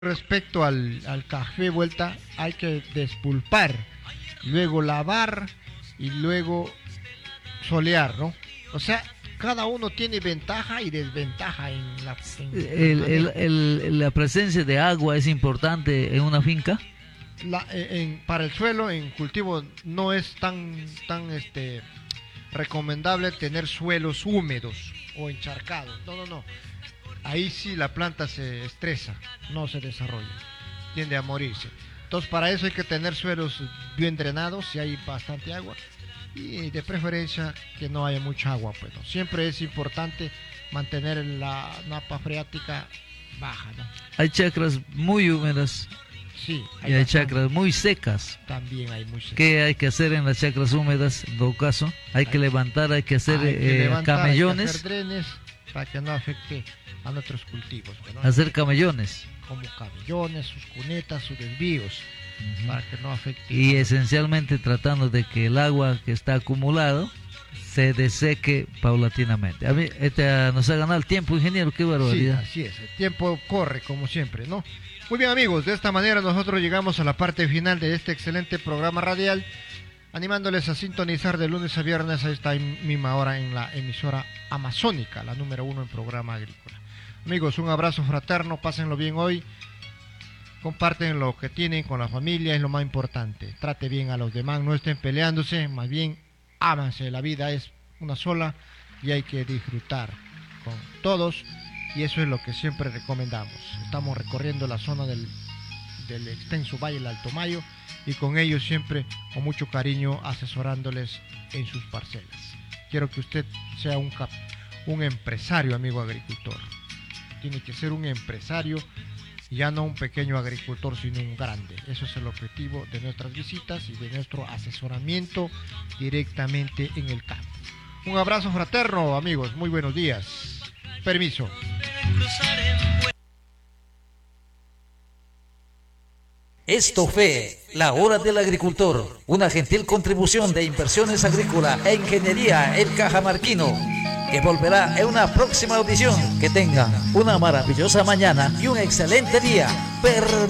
Respecto al café vuelta, hay que despulpar, luego lavar y luego solear, ¿no? O sea, cada uno tiene ventaja y desventaja en el manejo. La presencia de agua es importante en una finca. Para el suelo, en cultivo, no es tan recomendable tener suelos húmedos o encharcados. No. Ahí sí la planta se estresa, no se desarrolla, tiende a morirse. Entonces para eso hay que tener suelos bien drenados, si hay bastante agua, y de preferencia que no haya mucha agua, pues no. Siempre es importante mantener la napa freática baja, ¿no? Hay chacras muy húmedas. Sí, y hay chacras muy secas. También hay muy secas. ¿Qué hay que hacer en las chacras húmedas? En todo caso, hay que levantar, hay que hacer camellones. Hay que hacer drenes para que no afecte a nuestros cultivos, ¿no? Hacer camellones. Como camellones, sus cunetas, sus desvíos, para que no afecte. Y esencialmente tratando de que el agua que está acumulado se deseque paulatinamente. A mí nos ha ganado el tiempo, ingeniero, qué barbaridad. Sí, así es, el tiempo corre como siempre, ¿no? Muy bien, amigos, de esta manera nosotros llegamos a la parte final de este excelente programa radial, animándoles a sintonizar de lunes a viernes a esta misma hora en la emisora amazónica, la número 1 en programa agrícola. Amigos, un abrazo fraterno, pásenlo bien hoy, comparten lo que tienen con la familia, es lo más importante, trate bien a los demás, no estén peleándose, más bien ámanse, la vida es una sola y hay que disfrutar con todos, y eso es lo que siempre recomendamos. Estamos recorriendo la zona del extenso Valle del Alto Mayo y con ellos siempre con mucho cariño asesorándoles en sus parcelas. Quiero que usted sea un empresario, amigo agricultor. Tiene que ser un empresario, ya no un pequeño agricultor, sino un grande. Eso es el objetivo de nuestras visitas y de nuestro asesoramiento directamente en el campo. Un abrazo fraterno, amigos. Muy buenos días. Permiso. Esto fue La Hora del Agricultor, una gentil contribución de Inversiones Agrícola e Ingeniería El Cajamarquino, que volverá en una próxima audición. Que tengan una maravillosa mañana y un excelente día.